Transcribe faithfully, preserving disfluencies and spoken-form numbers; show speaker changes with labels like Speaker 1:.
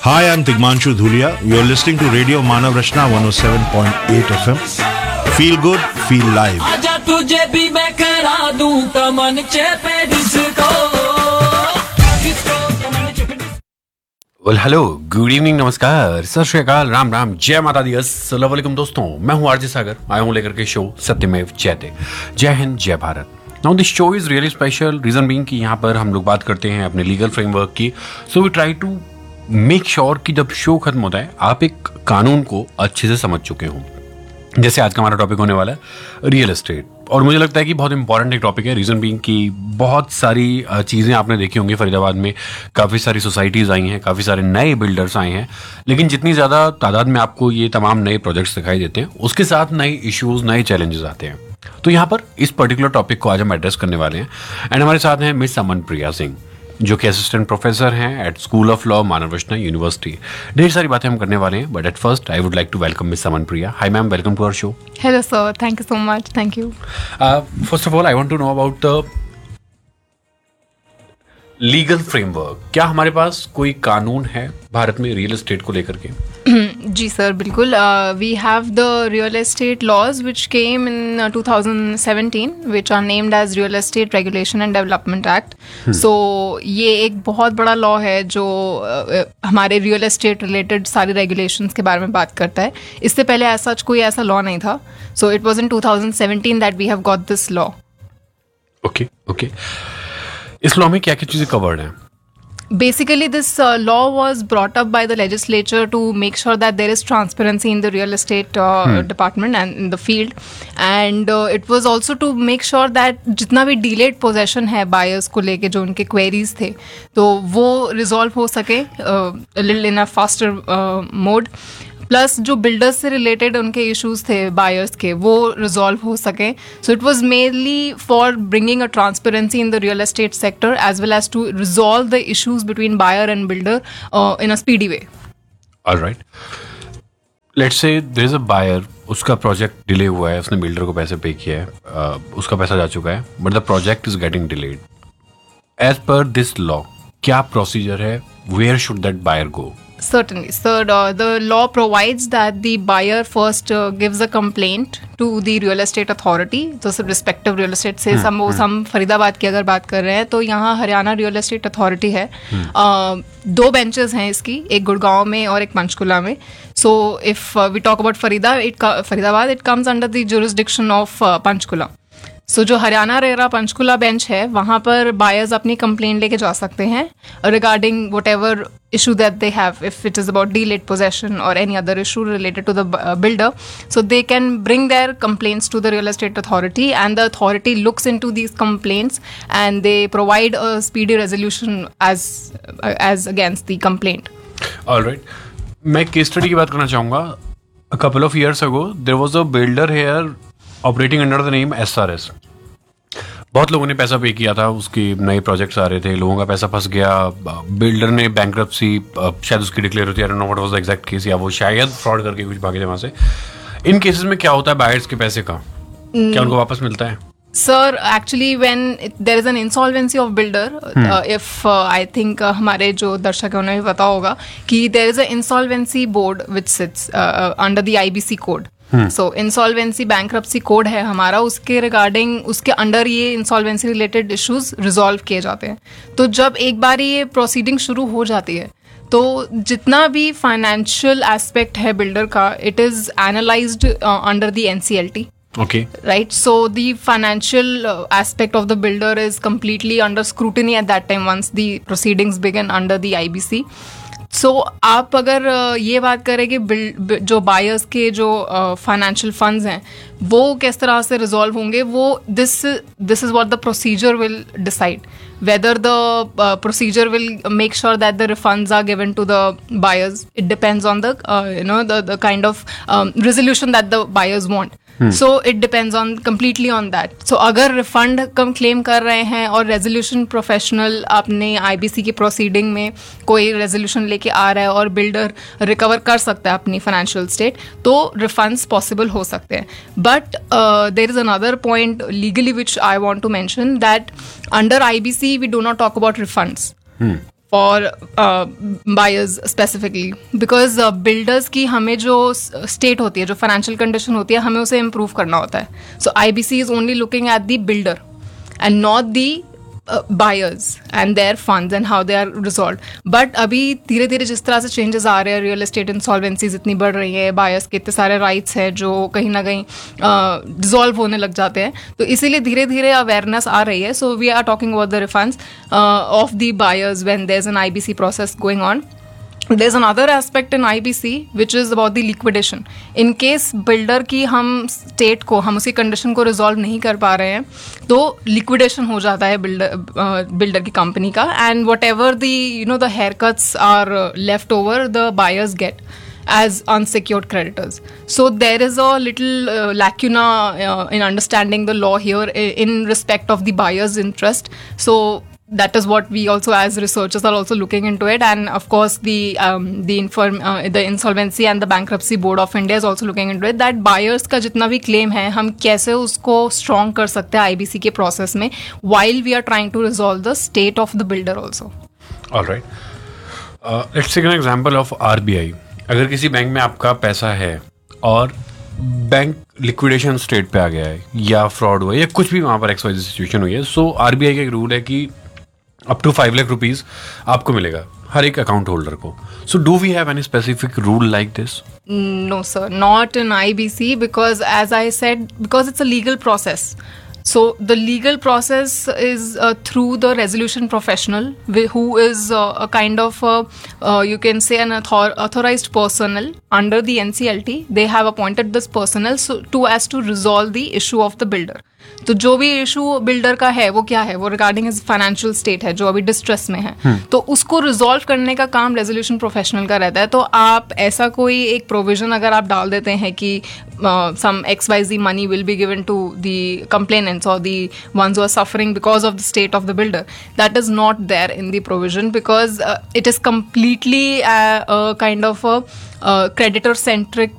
Speaker 1: Hi, I'm Tigmanshu Dhulia. You're listening to Radio Manav Rachna one oh seven point eight F M. Feel good, feel live.
Speaker 2: आजा तुझे भी मैं करा दूं तमन चेपे disco
Speaker 3: well hello good evening नमस्कार सत श्री अकाल राम राम जय माता दी अस्सलाम वालेकुम दोस्तों, मैं हूं आरजे सागर। आया हूं लेकर के शो सत्यमेव जयते। जय हिंद जय Bharat. Now this show is really special, reason being कि यहाँ पर हम लोग बात करते हैं अपने लीगल फ्रेमवर्क की। So we try to make sure कि जब शो खत्म होता है आप एक कानून को अच्छे से समझ चुके हों। जैसे आज का हमारा टॉपिक होने वाला है रियल एस्टेट, और मुझे लगता है कि बहुत इंपॉर्टेंट एक टॉपिक है। रीजन बीइंग कि बहुत सारी चीज़ें आपने देखी होंगी फरीदाबाद में, काफ़ी सारी सोसाइटीज़ आई हैं, काफ़ी सारे नए बिल्डर्स आए हैं, लेकिन जितनी ज़्यादा तादाद में आपको ये तमाम नए प्रोजेक्ट्स दिखाई देते हैं उसके साथ नए इश्यूज़ नए चैलेंजेस आते हैं। तो यहाँ पर इस पर्टिकुलर टॉपिक को आज हम एड्रेस करने वाले हैं। एंड हमारे साथ हैं मिस अमन प्रिया सिंह, जो कि असिस्टेंट प्रोफेसर हैं at school of law Manav Rachna university. ढेर सारी बातें हम करने वाले हैं, but at first I would like to welcome miss Aman Priya. Hi ma'am, welcome to our show.
Speaker 4: Hello, sir. Thank you so much. Thank you.
Speaker 3: First of all I want to know about the legal framework. क्या हमारे पास कोई कानून है भारत में real estate को लेकर के?
Speaker 4: जी sir, बिल्कुल। We have the real estate laws which came in two thousand seventeen which are named as real estate regulation and development act. सो ये एक बहुत बड़ा लॉ है जो uh, हमारे रियल एस्टेट रिलेटेड सारी रेगुलेशंस के बारे में बात करता है। इससे पहले ऐसा कोई ऐसा लॉ नहीं था। So it was in two thousand seventeen that we have got this law.
Speaker 3: Okay okay. इस लॉ में क्या क्या चीज़ें कवर्ड हैं?
Speaker 4: Basically, this uh, law was brought up by the legislature to make sure that there is transparency in the real estate uh, hmm. department and in the field, and uh, it was also to make sure that जितना भी delayed possession है buyers को लेके जो उनके queries थे तो वो resolve हो सके uh, a little in a faster uh, mode. Plus जो बिल्डर्स से रिलेटेड उनके इश्यूज थे बायर्स के वो रिजॉल्व हो सके। So it was mainly for bringing a transparency in the real estate sector as well as to resolve the issues between buyer and builder in a speedy way.
Speaker 3: Alright, let's say there is a buyer, उसका project delay हुआ है, उसने builder को पैसे पे किया है, uh, उसका पैसा जा चुका है, but the project is getting delayed. As per this law क्या प्रोसीजर है? Where should that buyer go?
Speaker 4: Certainly. So uh, the law provides that the buyer first uh, gives a complaint to the real estate authority. तो सब respective real estate से हम वो हम फरीदाबाद की अगर बात कर रहे हैं तो यहाँ हरियाणा रियल एस्टेट अथॉरिटी है। uh, दो बेंचेस हैं इसकी, एक गुड़गांव में और एक पंचकुला में। So if we talk about Farida it Faridabad it comes under the jurisdiction of Panchkula. So so, जो हरियाणा रेरा पंचकुला बेंच है वहाँ पर बायर्स अपनी कंप्लेंट लेके जा सकते हैं regarding what ever issue that they have, if it is about डीलेड possession और any other issue related to the builder. So they can bring their complaints to the real estate authority and the authority looks into these complaints and they provide a speedy resolution as as against the complaint.
Speaker 3: Alright, मैं case study की बात करना चाहूँगा। A couple of years ago there was a builder here operating under the name S R S. बहुत लोगों ने पैसा पे किया था, उसके नए प्रोजेक्ट्स आ रहे थे, लोगों का पैसा फंस गया, बिल्डर ने बैंकरप्सी शायद उसकी डिक्लेयर होती है, I don't know what was the exact case, या वो शायद फ्रॉड करके कुछ भागे थे वहाँ से। इन केसेस में क्या होता है बायर्स के पैसे का? क्या उनको वापस मिलता है?
Speaker 4: Sir actually when there is an insolvency of builder, if I think हमारे जो दर्शक हैं उन्हें भी पता होगा कि there is a insolvency board which seats under the IBC code. So insolvency bankruptcy code है हमारा, उसके रिगार्डिंग उसके अंडर ये इंसॉल्वेंसी रिलेटेड इश्यूज रिजॉल्व किए जाते हैं। तो जब एक बार ये प्रोसीडिंग शुरू हो जाती है तो जितना भी फाइनेंशियल एस्पेक्ट है बिल्डर का, it is analysed under the NCLT.
Speaker 3: Okay.
Speaker 4: Right. So the financial uh, aspect of the builder is completely under scrutiny at that time once the proceedings begin under the I B C. So so, आप अगर ये बात करें कि जो buyers के जो financial uh, funds हैं वो किस तरह से रिजॉल्व होंगे, वो this this is what the procedure will decide whether the uh, procedure will make sure that the refunds are given to the buyers. It depends on the uh, you know the the kind of um, resolution that the buyers want. Hmm. So it depends on completely on that. So अगर refund कम claim कर रहे हैं और resolution professional अपने IBC की proceeding में कोई resolution लेके आ रहा है और बिल्डर रिकवर कर सकता है अपनी फाइनेंशियल स्टेट, तो रिफंड्स पॉसिबल हो सकते हैं. But there is another point legally which I want to mention that under IBC we do not talk about refunds. और बायर्स स्पेसिफिकली, बिकॉज बिल्डर्स की हमें जो स्टेट होती है, जो फाइनेंशियल कंडीशन होती है, हमें उसे इम्प्रूव करना होता है. सो आई B C is only looking at the builder and not the buyers and there funds and how they are resolve. But अभी धीरे धीरे जिस तरह से चेंजेस आ रहे हैं, रियल एस्टेट इंसॉल्वेंसीज इतनी बढ़ रही है, बायर्स के इतने सारे राइट्स हैं जो कहीं ना कहीं डिजॉल्व होने लग जाते हैं, तो इसीलिए धीरे धीरे अवेयरनेस आ रही है. So we are talking about the refunds of the buyers when there is an I B C process going on. There's another aspect in I B C which is about the liquidation. In case builder की हम state को, हम उसकी condition को resolve नहीं कर पा रहे हैं, तो liquidation हो जाता है builder uh, builder की company का, and whatever the you know the haircuts are uh, left over, the buyers get as unsecured creditors. So there is a little uh, lacuna uh, in understanding the law here in respect of the buyer's interest. So that is what we also as researchers are also looking into it, and of course the um, the inform uh, the insolvency and the bankruptcy board of India is also looking into it, that buyers का जितना भी claim है हम कैसे उसको strong कर सकते हैं I B C के process में, while we are trying to resolve the state of the builder also.
Speaker 3: All right. Uh, let's take an example of R B I. अगर किसी बैंक में आपका पैसा है और बैंक लिक्विडेशन स्टेट पे आ गया है, या फ्रॉड हुआ है, या कुछ भी वहाँ पर एक्स वाई सिचुएशन हुई है, सो आर बी आई का एक रूल है कि up to five lakh rupees आपको मिलेगा हर एक अकाउंट होल्डर को. So do we have any specific rule like this?
Speaker 4: No, sir, not in I B C, because as I said, because it's a legal process. So the legal process is uh, through the resolution professional, wh- who is uh, a kind of uh, uh, you can say an author- authorized personnel under the N C L T. They have appointed this personnel so to as to resolve the issue of the builder. तो जो भी issue builder का है वो क्या है, वो regarding his financial state है जो अभी डिस्ट्रेस में है, तो उसको रिजॉल्व करने का काम रेजोल्यूशन प्रोफेशनल का रहता है. तो आप ऐसा कोई एक प्रोविजन अगर आप डाल देते हैं कि सम x Y ji money will be given to the complainants और the ones who are suffering because of the state of the builder, that is not there in the provision, because it is completely uh, a kind of a uh, creditor centric